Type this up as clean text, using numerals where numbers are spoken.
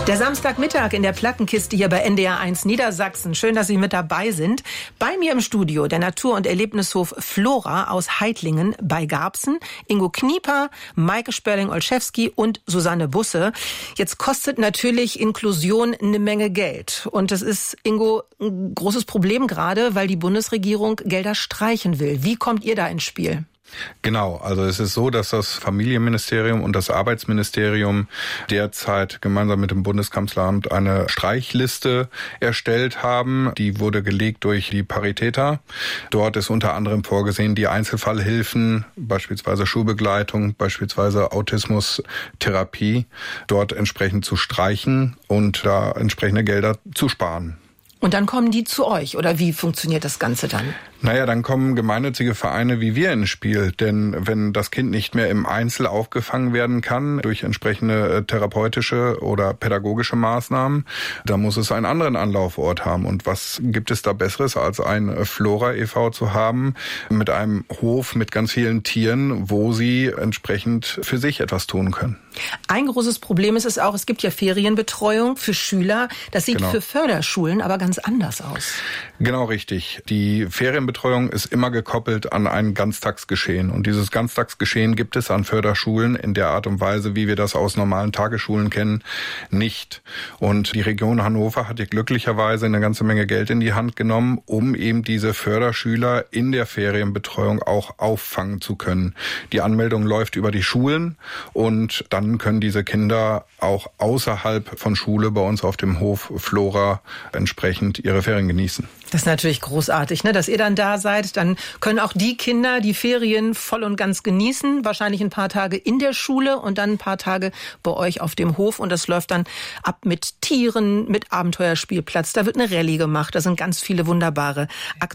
Der Samstagmittag in der Plattenkiste hier bei NDR1 Niedersachsen. Schön, dass Sie mit dabei sind. Bei mir im Studio der Natur- und Erlebnishof Flora aus Heitlingen bei Garbsen. Ingo Knieper, Maike Spörling-Olszewski und Susanne Busse. Jetzt kostet natürlich Inklusion eine Menge Geld. Und das ist, Ingo, ein großes Problem gerade, weil die Bundesregierung Gelder streichen will. Wie kommt ihr da ins Spiel? Genau, also es ist so, dass das Familienministerium und das Arbeitsministerium derzeit gemeinsam mit dem Bundeskanzleramt eine Streichliste erstellt haben. Die wurde gelegt durch die Paritäter. Dort ist unter anderem vorgesehen, die Einzelfallhilfen, beispielsweise Schulbegleitung, beispielsweise Autismustherapie, dort entsprechend zu streichen und da entsprechende Gelder zu sparen. Und dann kommen die zu euch, oder wie funktioniert das Ganze dann? Naja, dann kommen gemeinnützige Vereine wie wir ins Spiel. Denn wenn das Kind nicht mehr im Einzel aufgefangen werden kann durch entsprechende therapeutische oder pädagogische Maßnahmen, dann muss es einen anderen Anlaufort haben. Und was gibt es da Besseres, als ein Flora e.V. zu haben mit einem Hof mit ganz vielen Tieren, wo sie entsprechend für sich etwas tun können? Ein großes Problem ist es auch, es gibt ja Ferienbetreuung für Schüler. Das sieht für Förderschulen aber ganz anders aus. Genau richtig. Die Ferienbetreuung ist immer gekoppelt an ein Ganztagsgeschehen. Und dieses Ganztagsgeschehen gibt es an Förderschulen in der Art und Weise, wie wir das aus normalen Tagesschulen kennen, nicht. Und die Region Hannover hat hier glücklicherweise eine ganze Menge Geld in die Hand genommen, um eben diese Förderschüler in der Ferienbetreuung auch auffangen zu können. Die Anmeldung läuft über die Schulen und dann können diese Kinder auch außerhalb von Schule bei uns auf dem Hof Flora entsprechend ihre Ferien genießen. Das ist natürlich großartig, ne? Dass ihr dann da seid. Dann können auch die Kinder die Ferien voll und ganz genießen. Wahrscheinlich ein paar Tage in der Schule und dann ein paar Tage bei euch auf dem Hof. Und das läuft dann ab mit Tieren, mit Abenteuerspielplatz. Da wird eine Rallye gemacht. Da sind ganz viele wunderbare Aktionen.